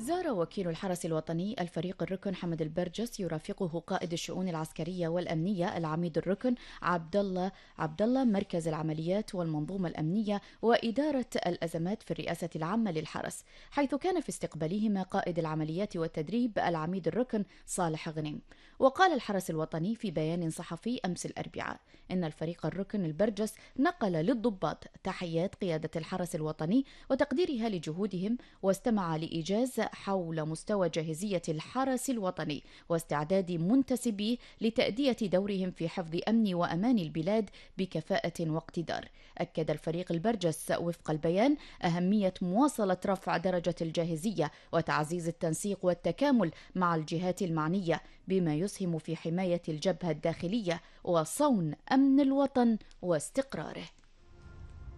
زار وكيل الحرس الوطني الفريق الركن حمد البرجس يرافقه قائد الشؤون العسكرية والأمنية العميد الركن عبد الله مركز العمليات والمنظومة الأمنية وإدارة الأزمات في الرئاسة العامة للحرس، حيث كان في استقبالهما قائد العمليات والتدريب العميد الركن صالح غنيم. وقال الحرس الوطني في بيان صحفي أمس الأربعاء إن الفريق الركن البرجس نقل للضباط تحيات قيادة الحرس الوطني وتقديرها لجهودهم، واستمع لإيجاز حول مستوى جاهزية الحرس الوطني واستعداد منتسبيه لتأدية دورهم في حفظ أمن وأمان البلاد بكفاءة واقتدار. أكد الفريق البرجس وفق البيان أهمية مواصلة رفع درجة الجاهزية وتعزيز التنسيق والتكامل مع الجهات المعنية، بما يسهم في حماية الجبهة الداخلية وصون أمن الوطن واستقراره.